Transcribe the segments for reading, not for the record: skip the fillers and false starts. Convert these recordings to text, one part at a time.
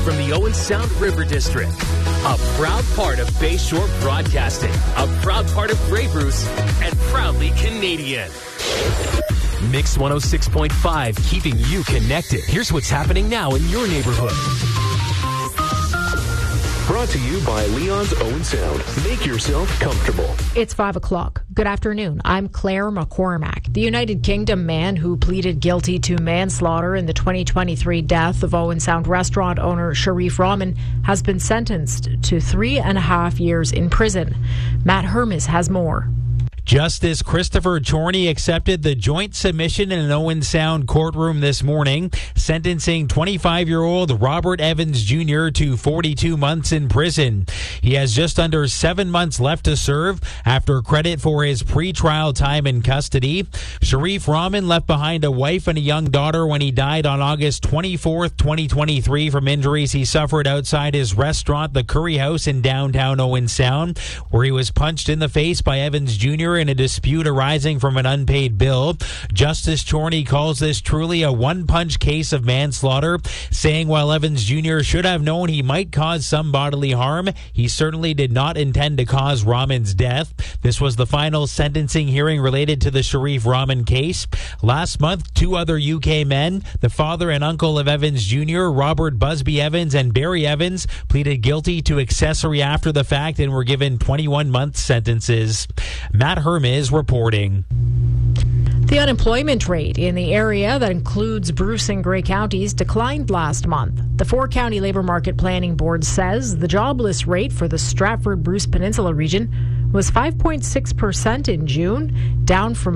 from the Owen Sound River District. A proud part of Bayshore Broadcasting, a proud part of Grey Bruce, and proudly Canadian. Mix 106.5, keeping you connected. Here's what's happening now in your neighborhood. Brought to you by Leon's Owen Sound. Make yourself comfortable. It's 5 o'clock. Good afternoon. I'm Claire McCormack. The United Kingdom man who pleaded guilty to manslaughter in the 2023 death of Owen Sound restaurant owner Sharif Rahman has been sentenced to 3.5 years in prison. Matt Hermes has more. Justice Christopher Chorney accepted the joint submission in an Owen Sound courtroom this morning, sentencing 25-year-old Robert Evans Jr. to 42 months in prison. He has just under 7 months left to serve after credit for his pretrial time in custody. Sharif Rahman left behind a wife and a young daughter when he died on August 24th, 2023 from injuries he suffered outside his restaurant, the Curry House in downtown Owen Sound, where he was punched in the face by Evans Jr. in a dispute arising from an unpaid bill. Justice Chorney calls this truly a one-punch case of manslaughter, saying while Evans Jr. should have known he might cause some bodily harm, he certainly did not intend to cause Rahman's death. This was the final sentencing hearing related to the Sharif Rahman case. Last month, 2 other UK men, the father and uncle of Evans Jr., Robert Busby Evans and Barry Evans, pleaded guilty to accessory after the fact and were given 21-month sentences. Matt Hermes reporting. The unemployment rate in the area that includes Bruce and Grey counties declined last month. The 4-county Labour Market Planning Board says the jobless rate for the Stratford-Bruce Peninsula region was 5.6% in June, down from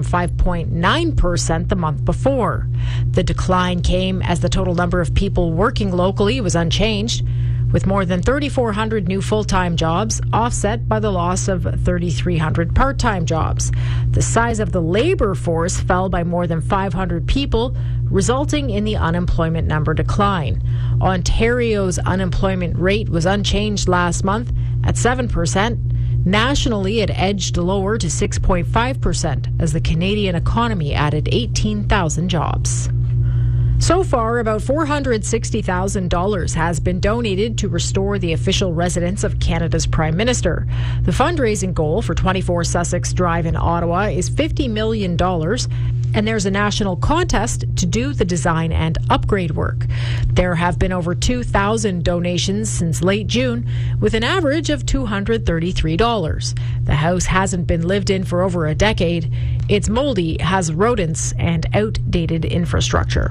5.9% the month before. The decline came as the total number of people working locally was unchanged, with more than 3,400 new full-time jobs offset by the loss of 3,300 part-time jobs. The size of the labor force fell by more than 500 people, resulting in the unemployment number decline. Ontario's unemployment rate was unchanged last month at 7%. Nationally, it edged lower to 6.5% as the Canadian economy added 18,000 jobs. So far, about $460,000 has been donated to restore the official residence of Canada's Prime Minister. The fundraising goal for 24 Sussex Drive in Ottawa is $50 million, and there's a national contest to do the design and upgrade work. There have been over 2,000 donations since late June, with an average of $233. The house hasn't been lived in for over a decade. It's moldy, has rodents, and outdated infrastructure.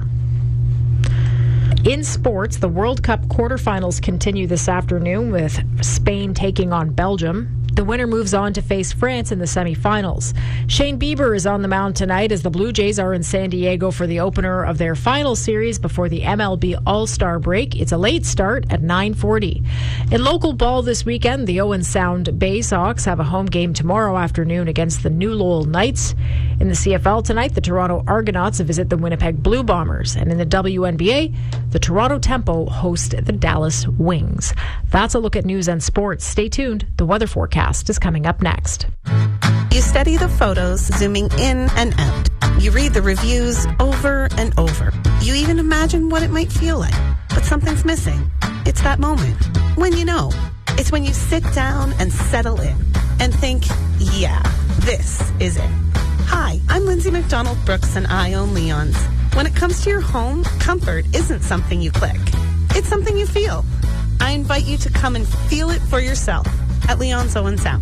In sports, the World Cup quarterfinals continue this afternoon with Spain taking on Belgium. The winner moves on to face France in the semifinals. Shane Bieber is on the mound tonight as the Blue Jays are in San Diego for the opener of their final series before the MLB All-Star break. It's a late start at 9:40. In local ball this weekend, the Owen Sound Bay Sox have a home game tomorrow afternoon against the New Lowell Knights. In the CFL tonight, the Toronto Argonauts visit the Winnipeg Blue Bombers. And in the WNBA, the Toronto Tempo host the Dallas Wings. That's a look at news and sports. Stay tuned. The weather forecast is coming up next. You study the photos, zooming in and out. You read the reviews over and over. You even imagine what it might feel like. But something's missing. It's that moment. When you know. It's when you sit down and settle in and think, yeah, this is it. Hi, I'm Lindsay McDonald-Brooks and I own Leon's. When it comes to your home, comfort isn't something you click. It's something you feel. I invite you to come and feel it for yourself at Leon's Owen Sound.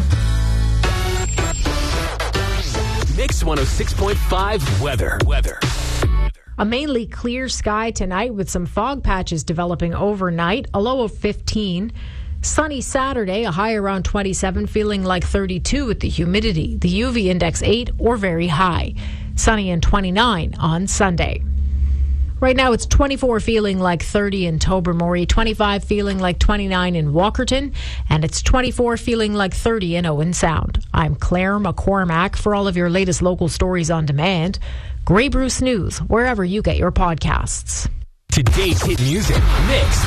Mix 106.5 weather. A mainly clear sky tonight with some fog patches developing overnight, a low of 15. Sunny Saturday, a high around 27, feeling like 32 with the humidity. The UV index 8 or very high. Sunny and 29 on Sunday. Right now it's 24 feeling like 30 in Tobermory, 25 feeling like 29 in Walkerton, and it's 24 feeling like 30 in Owen Sound. I'm Claire McCormack. For all of your latest local stories on demand, Grey Bruce News, wherever you get your podcasts. Today's hit music, Mix